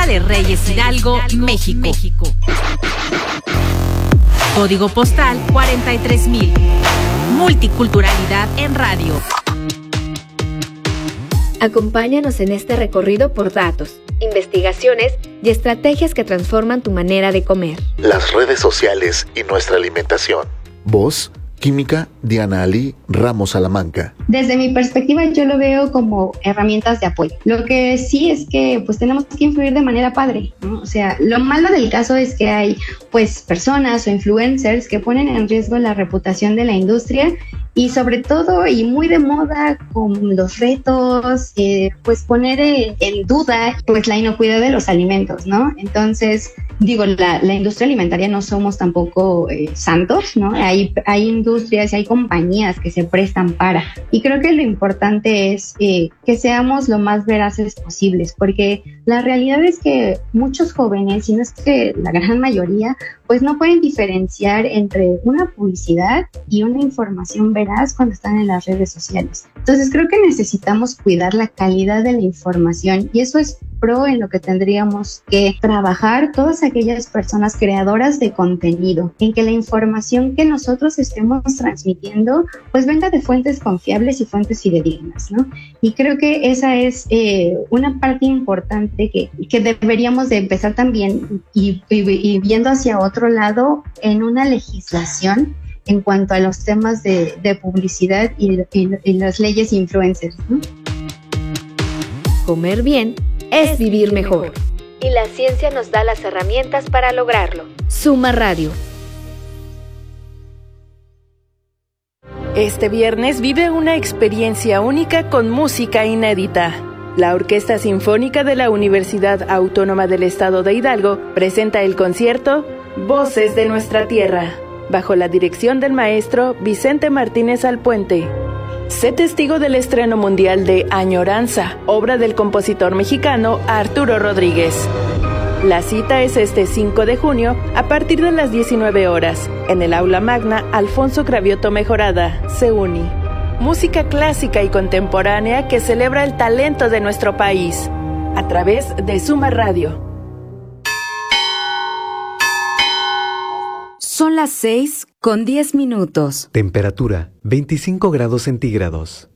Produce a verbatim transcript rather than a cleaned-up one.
Ixtla de Reyes, Hidalgo, México. Código postal cuarenta y tres mil. Multiculturalidad en radio. Acompáñanos en este recorrido por datos, investigaciones y estrategias que transforman tu manera de comer. Las redes sociales y nuestra alimentación. Voz, Química, Diana Ali Ramos Salamanca. Desde mi perspectiva yo lo veo como herramientas de apoyo. Lo que sí es que pues tenemos que influir de manera padre, ¿no? O sea, lo malo del caso es que hay pues personas o influencers que ponen en riesgo la reputación de la industria y sobre todo y muy de moda con los retos, eh, pues poner en, en duda pues la inocuidad de los alimentos, ¿no? Entonces, digo, la, la industria alimentaria no somos tampoco eh, santos, ¿no? Hay, hay industrias y hay compañías que se prestan para. Y creo que lo importante es eh, que seamos lo más veraces posibles, porque la realidad es que muchos jóvenes, si no es que la gran mayoría, pues no pueden diferenciar entre una publicidad y una información veraz cuando están en las redes sociales. Entonces creo que necesitamos cuidar la calidad de la información y eso es pro en lo que tendríamos que trabajar todas aquellas personas creadoras de contenido, en que la información que nosotros estemos transmitiendo pues venga de fuentes confiables y fuentes fidedignas, ¿no? Y creo que esa es eh, una parte importante que, que deberíamos de empezar también y, y, y viendo hacia otro lado en una legislación en cuanto a los temas de, de publicidad y, y, y las leyes influencers, ¿no? Comer bien es vivir mejor. Y la ciencia nos da las herramientas para lograrlo. Suma Radio. Este viernes vive una experiencia única con música inédita. La Orquesta Sinfónica de la Universidad Autónoma del Estado de Hidalgo presenta el concierto Voces de Nuestra Tierra, bajo la dirección del maestro Vicente Martínez Alpuente. Sé testigo del estreno mundial de Añoranza, obra del compositor mexicano Arturo Rodríguez. La cita es este cinco de junio a partir de las diecinueve horas, en el Aula Magna Alfonso Cravioto Mejorada, CEUNI. Música clásica y contemporánea que celebra el talento de nuestro país, a través de Suma Radio. Son las seis con diez minutos. Temperatura veinticinco grados centígrados.